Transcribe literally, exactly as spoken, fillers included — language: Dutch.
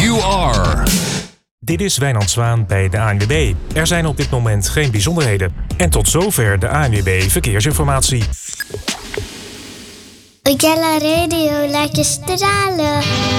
you are. Dit is Wijnand Zwaan bij de A N W B. Er zijn op dit moment geen bijzonderheden. En tot zover de A N W B Verkeersinformatie. Jelle Radio laat je stralen.